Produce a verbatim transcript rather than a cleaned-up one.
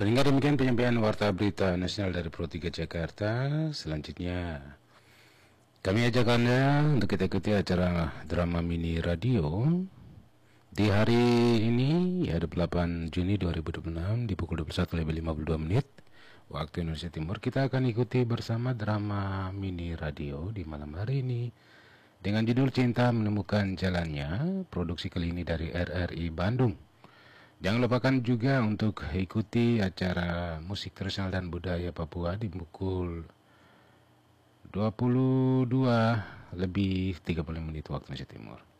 Pendengar, demikian penyampaian Warta Berita Nasional dari Pro tiga Jakarta. Selanjutnya kami ajak Anda untuk kita ikuti acara drama mini radio di hari ini, ya, dua puluh delapan Juni dua ribu dua puluh enam di pukul dua puluh satu lewat lima puluh dua menit waktu Indonesia Timur. Kita akan ikuti bersama drama mini radio di malam hari ini dengan judul Cinta Menemukan Jalannya, produksi kali ini dari R R I Bandung. Jangan lupakan juga untuk ikuti acara musik tradisional dan budaya Papua di pukul dua puluh dua lebih tiga puluh menit waktu Indonesia Timur.